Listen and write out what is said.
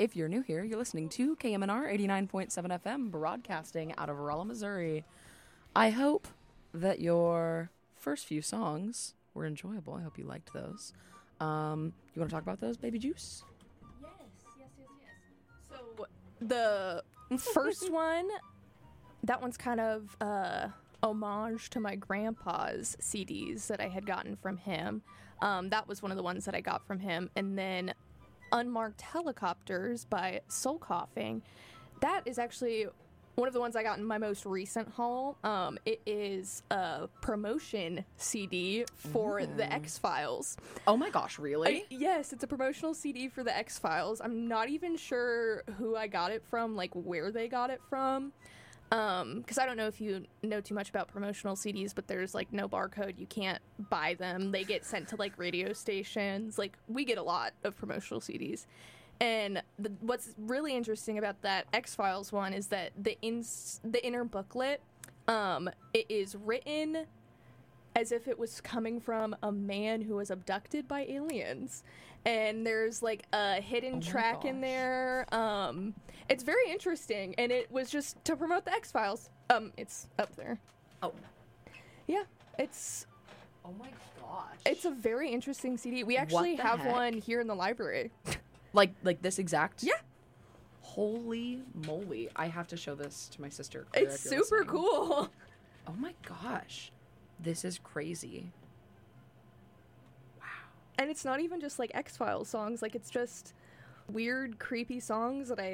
If you're new here, you're listening to KMNR 89.7 FM, broadcasting out of Rolla, Missouri. I hope that your first few songs were enjoyable. I hope you liked those. You want to talk about those, Baby Juice? Yes. So the first one, that one's kind of homage to my grandpa's CDs that I had gotten from him. That was one of the ones that I got from him. And then Unmarked Helicopters by Soul Coughing. That is actually one of the ones I got in my most recent haul. It is a promotion CD for the X-Files. Oh my gosh, really? Yes, it's a promotional CD for the X-Files. I'm not even sure who I got it from, like where they got it from. Because I don't know if you know too much about promotional CDs, but there's like no barcode. You can't buy them. They get sent to like radio stations. Like we get a lot of promotional CDs. And what's really interesting about that X-Files one is that the inner booklet, it is written as if it was coming from a man who was abducted by aliens. And there's like a hidden track in there. It's very interesting, and it was just to promote the X-Files. It's up there. Oh. Yeah, it's... Oh my gosh. It's a very interesting CD. We actually have one here in the library. Like this exact? Yeah. Holy moly. I have to show this to my sister. Claire, It's if you're super listening. cool. Oh my gosh. This is crazy. Wow. And it's not even just like X-Files songs. Like, it's just weird, creepy songs that I